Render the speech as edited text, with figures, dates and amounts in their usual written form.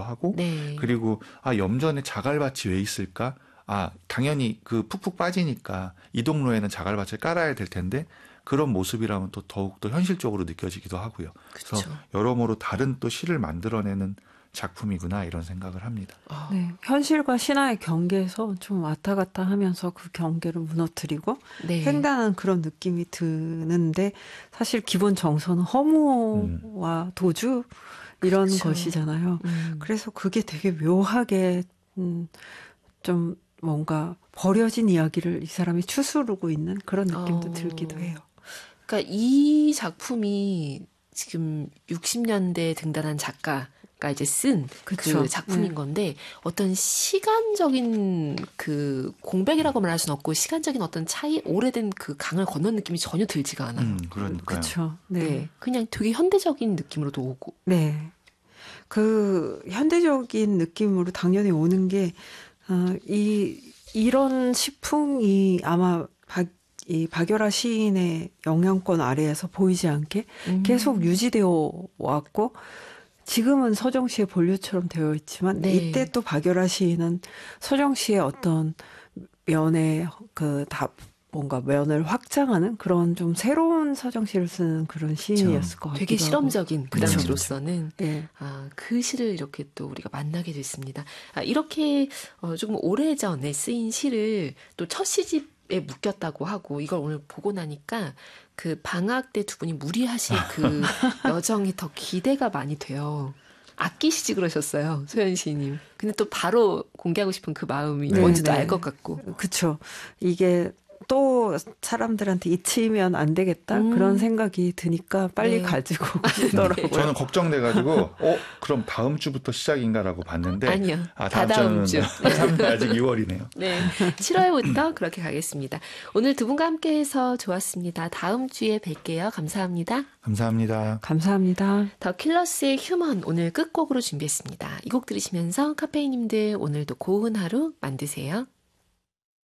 하고 네. 그리고 염전에 자갈밭이 왜 있을까? 당연히 그 푹푹 빠지니까 이동로에는 자갈밭을 깔아야 될 텐데 그런 모습이라면 또 더욱더 현실적으로 느껴지기도 하고요. 그래서 그쵸. 여러모로 다른 또 시를 만들어내는 작품이구나 이런 생각을 합니다. 네, 현실과 신화의 경계에서 좀 왔다 갔다 하면서 그 경계를 무너뜨리고 네. 횡단하는 그런 느낌이 드는데 사실 기본 정서는 허무와 도주 이런 그쵸. 것이잖아요. 그래서 그게 되게 묘하게 좀 뭔가 버려진 이야기를 이 사람이 추스르고 있는 그런 느낌도 들기도 해요. 그러니까 이 작품이 지금 60년대에 등단한 작가가 이제 쓴 그 작품인 건데 어떤 시간적인 그 공백이라고 말할 수는 없고 시간적인 어떤 차이, 오래된 그 강을 건넌 느낌이 전혀 들지가 않아요. 그러니까요. 그렇죠. 네. 그냥 되게 현대적인 느낌으로도 오고. 네. 그 현대적인 느낌으로 당연히 오는 게 이런 시풍이 아마 이 박열아 시인의 영향권 아래에서 보이지 않게 계속 유지되어 왔고 지금은 서정 씨의 본류처럼 되어 있지만 네. 이때 또 박열아 시인은 서정 씨의 어떤 면에 뭔가 면을 확장하는 그런 좀 새로운 서정 시를 쓰는 그런 시인이었을 것 같기도 되게 실험적인 하고. 그 당시로서는 네. 그 시를 이렇게 또 우리가 만나게 됐습니다. 이렇게 조금 오래전에 쓰인 시를 또 첫 시집에 묶였다고 하고 이걸 오늘 보고 나니까 그 방학 때 두 분이 무리하실 그 여정이 더 기대가 많이 돼요. 아끼시지 그러셨어요. 소연 시인님. 근데 또 바로 공개하고 싶은 그 마음이 뭔지도 알 것 같고. 그렇죠. 이게 또 사람들한테 잊히면 안 되겠다 그런 생각이 드니까 빨리 가지고 가시더라고요. 저는 걱정돼가지고 그럼 다음 주부터 시작인가라고 봤는데 아니요. 다음 주. 아직 2월이네요. 네, 7월부터 그렇게 가겠습니다. 오늘 두 분과 함께해서 좋았습니다. 다음 주에 뵐게요. 감사합니다. 감사합니다. 감사합니다. 더 킬러스의 휴먼 오늘 끝곡으로 준비했습니다. 이 곡 들으시면서 카페인님들 오늘도 고운 하루 만드세요.